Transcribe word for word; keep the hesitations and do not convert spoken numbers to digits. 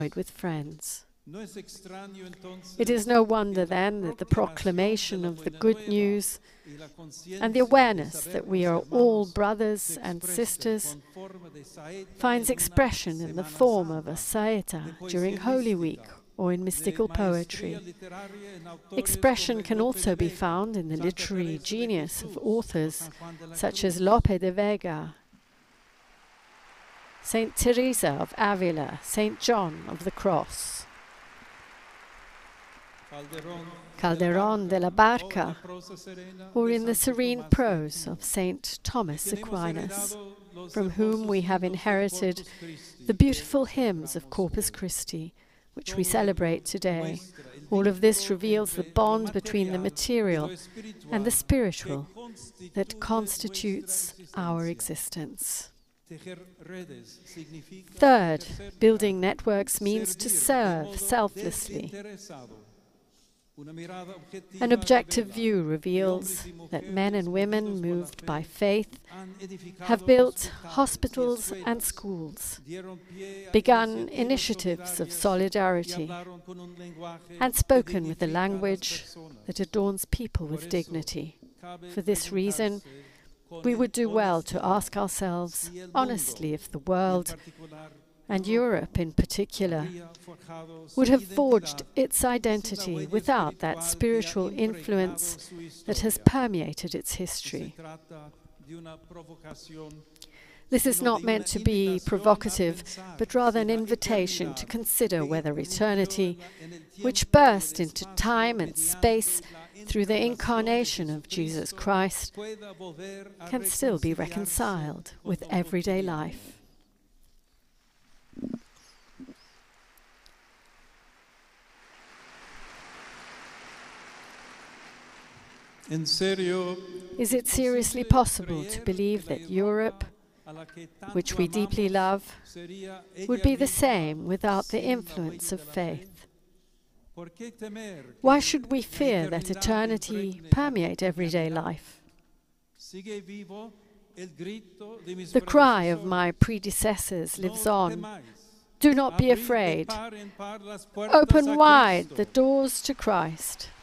with friends. It is no wonder then that the proclamation of the good news and the awareness that we are all brothers and sisters finds expression in the form of a saeta during Holy Week or in mystical poetry. Expression can also be found in the literary genius of authors such as Lope de Vega, Saint Teresa of Avila, Saint John of the Cross, Calderón de la Barca, or in the serene prose of Saint Thomas Aquinas, from whom we have inherited the beautiful hymns of Corpus Christi, which we celebrate today. All of this reveals the bond between the material and the spiritual that constitutes our existence. Third, building networks means to serve selflessly. An objective view reveals that men and women moved by faith have built hospitals and schools, begun initiatives of solidarity, and spoken with a language that adorns people with dignity. For this reason, we would do well to ask ourselves honestly if the world, and Europe in particular, would have forged its identity without that spiritual influence that has permeated its history. This is not meant to be provocative, but rather an invitation to consider whether eternity, which burst into time and space through the incarnation of Jesus Christ, can still be reconciled with everyday life. Is it seriously possible to believe that Europe, which we deeply love, would be the same without the influence of faith? Why should we fear that eternity permeate everyday life? The cry of my predecessors lives on. Do not be afraid. Open wide the doors to Christ.